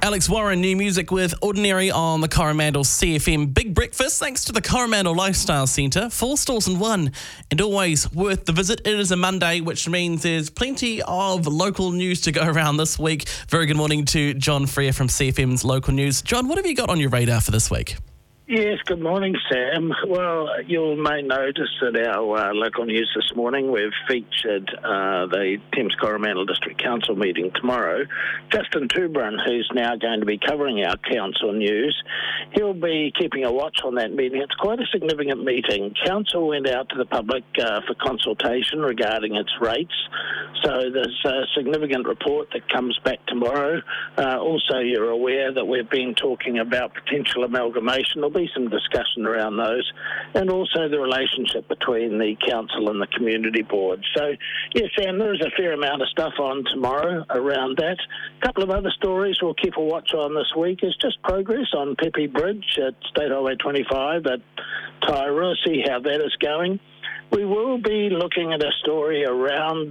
Alex Warren, new music with Ordinary on the Coromandel CFM Big Breakfast, thanks to the Coromandel Lifestyle Centre. 4 stores in one, and always worth the visit. It is a Monday, which means there's plenty of local news to go around this week. Very good morning to John Freer from CFM's Local News. John, what have you got on your radar for this week? Yes, good morning, Sam. Well, you may notice that our local news this morning, we've featured the Thames Coromandel District Council meeting tomorrow. Justin Tubran, who's now going to be covering our council news, he'll be keeping a watch on that meeting. It's quite a significant meeting. Council went out to the public for consultation regarding its rates. So there's a significant report that comes back tomorrow. Also, you're aware that we've been talking about potential amalgamation. There'll be some discussion around those, and also the relationship between the council and the community board. So, yes, Sam, there is a fair amount of stuff on tomorrow around that. A couple of other stories we'll keep a watch on this week is just progress on Pepe Bridge at State Highway 25 at Tairua, see how that is going. We will be looking at a story around